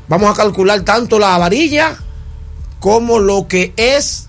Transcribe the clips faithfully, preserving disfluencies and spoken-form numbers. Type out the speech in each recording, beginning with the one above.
vamos a calcular tanto la varilla como lo que es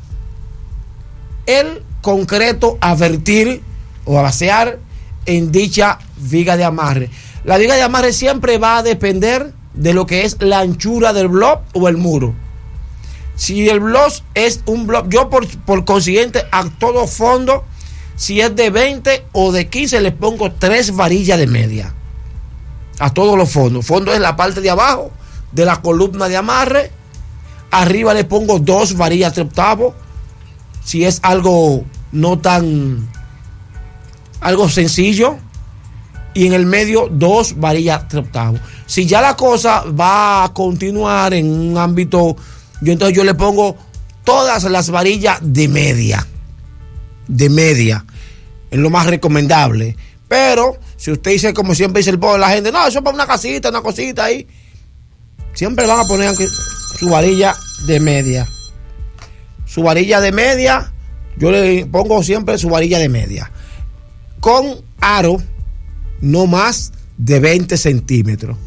el concreto a vertir o a vaciar en dicha viga de amarre. La viga de amarre siempre va a depender de lo que es la anchura del block o el muro. Si el block es un block, yo por, por consiguiente a todo fondo, si es de veinte o de quince, le pongo tres varillas de media a todos los fondos. Fondo es la parte de abajo de la columna de amarre. Arriba le pongo dos varillas de octavo. Si es algo no tan, algo sencillo. Y en el medio dos varillas de octavo. Si ya la cosa va a continuar en un ámbito, yo entonces yo le pongo todas las varillas de media. De media. Es lo más recomendable. Pero si usted dice, como siempre dice el pueblo, la gente, no, eso es para una casita, una cosita ahí. Siempre van a poner su varilla de media. Su varilla de media, yo le pongo siempre su varilla de media. Con aro, no más de veinte centímetros.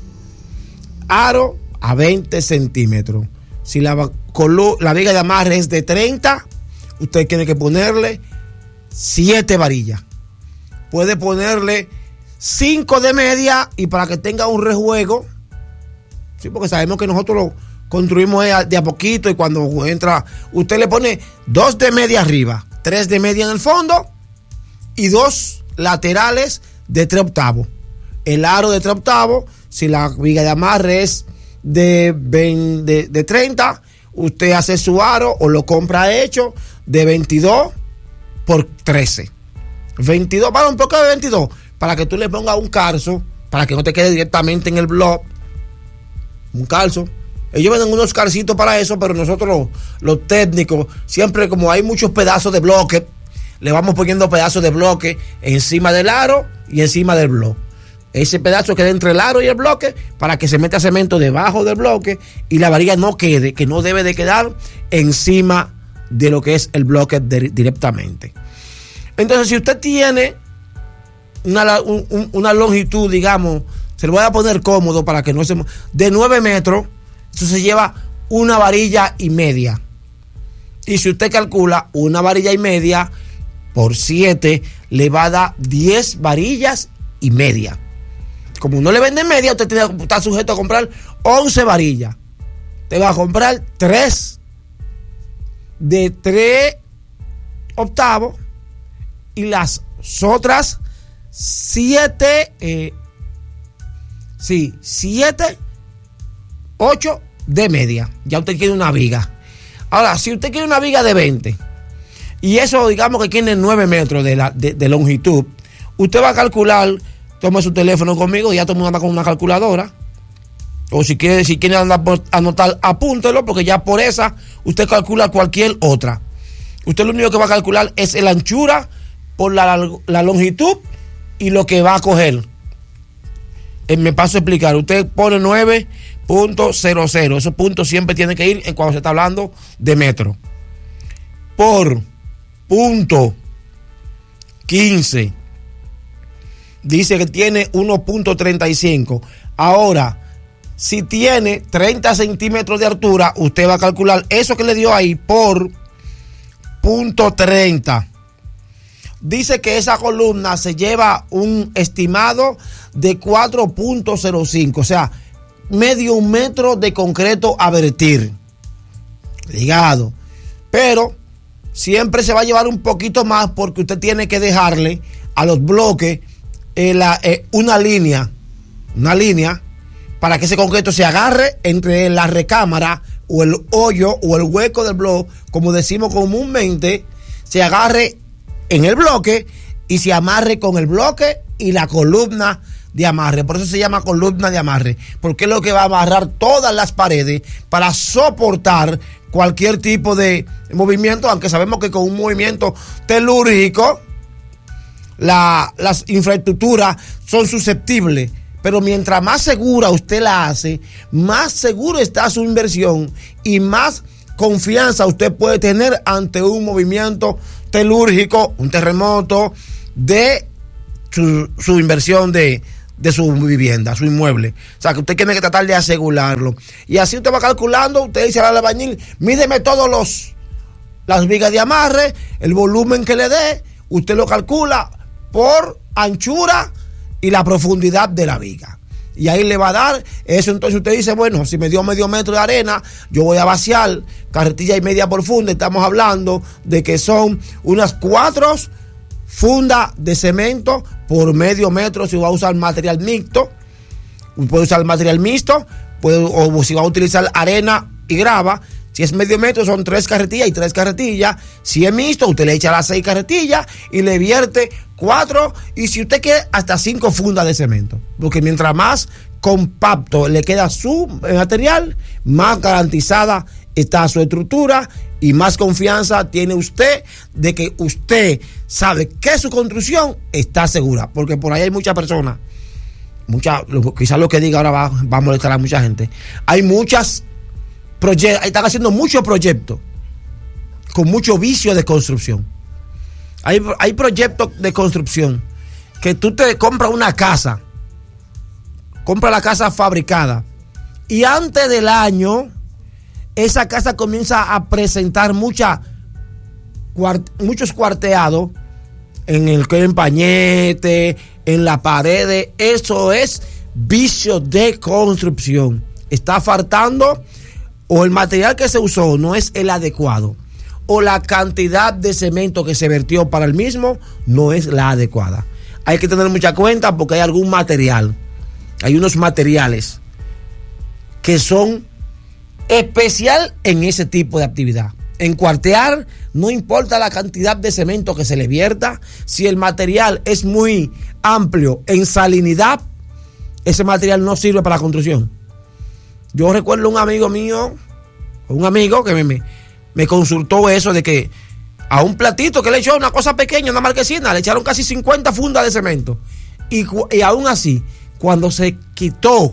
Aro a veinte centímetros. Si la, la viga de amarre es de treinta, usted tiene que ponerle siete varillas. Puede ponerle cinco de media y para que tenga un rejuego. Sí, porque sabemos que nosotros lo construimos de a poquito y cuando entra, usted le pone dos de media arriba, tres de media en el fondo y dos laterales de tres octavos. El aro de tres octavos, si la viga de amarre es de, veinte, de, de treinta, usted hace su aro o lo compra hecho de veintidós por trece. veintidós, para un poco de veintidós, para que tú le pongas un calzo, para que no te quede directamente en el block. Un calzo. Ellos venden unos calcitos para eso, pero nosotros los, los técnicos, siempre como hay muchos pedazos de bloque, le vamos poniendo pedazos de bloque encima del aro y encima del bloque. Ese pedazo queda entre el aro y el bloque para que se meta cemento debajo del bloque y la varilla no quede, que no debe de quedar encima de lo que es el bloque de, directamente. Entonces, si usted tiene una, un, una longitud, digamos, se lo voy a poner cómodo para que no se... de nueve metros, eso se lleva una varilla y media. Y si usted calcula una varilla y media por siete, le va a dar diez varillas y media. Como no le vende media, usted tiene, está sujeto a comprar once varillas. Te va a comprar tres de tres octavos y las otras siete, eh, sí, siete, ocho de media. Ya usted quiere una viga. Ahora, si usted quiere una viga de veinte y eso digamos que tiene nueve metros de, la, de, de longitud, usted va a calcular, tome su teléfono conmigo, ya todo el mundo anda con una calculadora. O si quiere, si quiere andar por anotar, apúntelo, porque ya por esa usted calcula cualquier otra. Usted lo único que va a calcular es la anchura por la, la longitud y lo que va a coger. Eh, me paso a explicar. Usted pone nueve punto cero cero. Esos puntos siempre tienen que ir en cuando se está hablando de metro. Por punto quince. Dice que tiene uno punto treinta y cinco. Ahora, si tiene treinta centímetros de altura, usted va a calcular eso que le dio ahí por punto treinta. Dice que esa columna se lleva un estimado de cuatro punto cero cinco, o sea, medio metro de concreto a vertir. Ligado. Pero siempre se va a llevar un poquito más porque usted tiene que dejarle a los bloques eh, la, eh, una línea, una línea para que ese concreto se agarre entre la recámara o el hoyo o el hueco del bloque, como decimos comúnmente, se agarre en el bloque y se amarre con el bloque y la columna de amarre. Por eso se llama columna de amarre, porque es lo que va a amarrar todas las paredes para soportar cualquier tipo de movimiento, aunque sabemos que con un movimiento telúrico la, las infraestructuras son susceptibles. Pero mientras más segura usted la hace, más seguro está su inversión y más confianza usted puede tener ante un movimiento telúrgico, un terremoto, de su, su inversión de, de su vivienda, su inmueble. O sea, que usted tiene que tratar de asegurarlo. Y así usted va calculando, usted dice al albañil, mídeme todos los las vigas de amarre, el volumen que le dé, usted lo calcula por anchura y la profundidad de la viga. Y ahí le va a dar eso. Entonces usted dice, bueno, si me dio medio metro de arena, yo voy a vaciar carretilla y media por funda. Estamos hablando de que son unas cuatro fundas de cemento por medio metro. Si va a usar material mixto, puede usar material mixto, puede, o si va a utilizar arena y grava. Si es medio metro, son tres carretillas y tres carretillas. Si es mixto, usted le echa las seis carretillas y le vierte cuatro. Y si usted quiere, hasta cinco fundas de cemento. Porque mientras más compacto le queda su material, más garantizada está su estructura y más confianza tiene usted de que usted sabe que su construcción está segura. Porque por ahí hay muchas personas, mucha, quizás lo que diga ahora va, va a molestar a mucha gente. Hay muchas proyectos, están haciendo muchos proyectos con mucho vicio de construcción. Hay, hay proyectos de construcción que tú te compras una casa, compras la casa fabricada y antes del año esa casa comienza a presentar mucha, cuart, muchos cuarteados en el que empañete, en las paredes. Eso es vicio de construcción. Está faltando, o el material que se usó no es el adecuado, o la cantidad de cemento que se vertió para el mismo no es la adecuada. Hay que tener mucha cuenta porque hay algún material, hay unos materiales que son especial en ese tipo de actividad. En cuartear, no importa la cantidad de cemento que se le vierta, si el material es muy amplio en salinidad, ese material no sirve para la construcción. Yo recuerdo un amigo mío, un amigo que me, me, me consultó eso de que a un platito que le echó una cosa pequeña, una marquesina, le echaron casi cincuenta fundas de cemento. Y, y aún así, cuando se quitó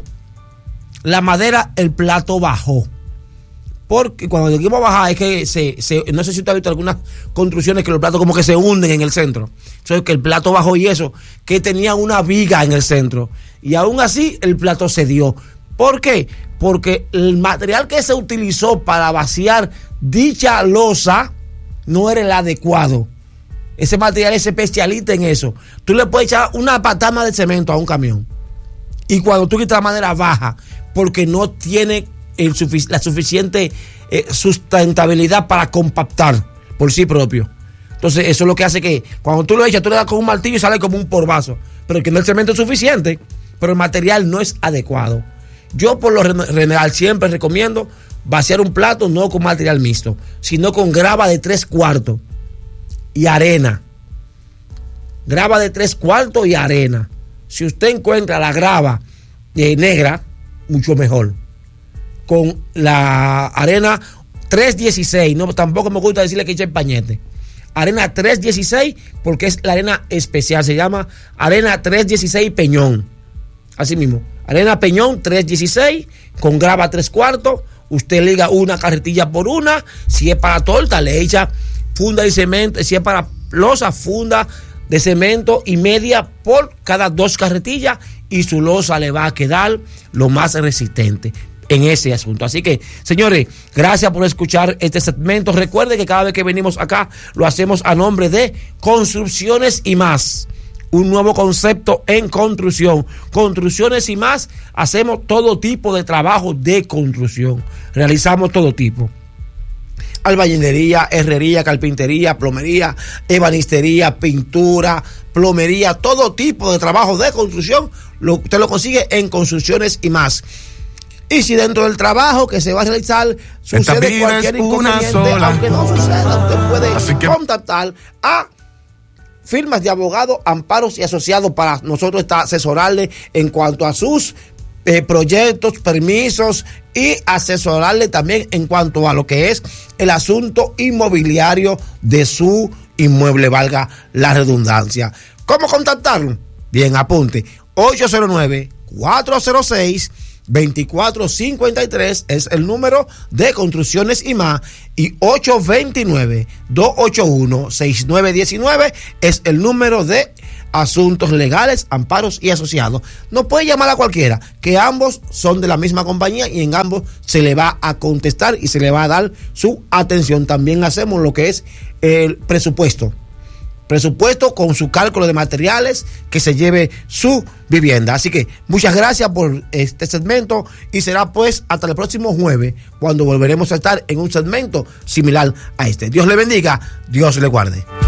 la madera, el plato bajó. Porque cuando dijimos bajar es que se, se, no sé si usted ha visto algunas construcciones que los platos como que se hunden en el centro. Eso es que el plato bajó y eso, que tenía una viga en el centro. Y aún así el plato cedió. ¿Por qué? Porque el material que se utilizó para vaciar dicha losa no era el adecuado. Ese material es especialista en eso. Tú le puedes echar una patama de cemento a un camión y cuando tú quitas la madera baja porque no tiene el sufic- la suficiente eh, sustentabilidad para compactar por sí propio. Entonces eso es lo que hace que cuando tú lo echas, tú le das con un martillo y sale como un porvazo, pero que no el cemento es suficiente, pero el material no es adecuado. Yo por lo general siempre recomiendo vaciar un plato no con material mixto, sino con grava de tres cuartos y arena. Grava de tres cuartos y arena. Si usted encuentra la grava eh, negra, mucho mejor. Con la arena tres dieciséis, no, tampoco me gusta decirle que eche el pañete. Arena tres dieciséis porque es la arena especial, se llama arena tres dieciséis Peñón. Así mismo, arena Peñón tres dieciséis con grava tres cuartos. Usted liga una carretilla por una. Si es para torta, le echa funda de cemento. Si es para losa, funda de cemento y media por cada dos carretillas. Y su losa le va a quedar lo más resistente en ese asunto. Así que, señores, gracias por escuchar este segmento. Recuerde que cada vez que venimos acá lo hacemos a nombre de Construcciones y Más, un nuevo concepto en construcción. Construcciones y Más, hacemos todo tipo de trabajo de construcción, realizamos todo tipo: albañilería, herrería, carpintería, plomería, ebanistería, pintura, plomería, todo tipo de trabajo de construcción, lo, usted lo consigue en Construcciones y Más. Y si dentro del trabajo que se va a realizar sucede cualquier inconveniente, aunque no suceda, usted puede que... contactar a firmas de abogados, amparos y asociados para nosotros estar asesorarle en cuanto a sus eh, proyectos, permisos, y asesorarle también en cuanto a lo que es el asunto inmobiliario de su inmueble, valga la redundancia. ¿Cómo contactarlo? Bien, apunte: ocho cero nueve, cuatro cero seis, veinticuatro cincuenta y tres es el número de Construcciones y Más, y ocho dos nueve, dos ocho uno, seis nueve uno nueve es el número de asuntos legales, amparos y asociados. No puede llamar a cualquiera, que ambos son de la misma compañía y en ambos se le va a contestar y se le va a dar su atención. También hacemos lo que es el presupuesto. Presupuesto con su cálculo de materiales que se lleve su vivienda. Así que muchas gracias por este segmento y será pues hasta el próximo jueves cuando volveremos a estar en un segmento similar a este. Dios le bendiga, Dios le guarde.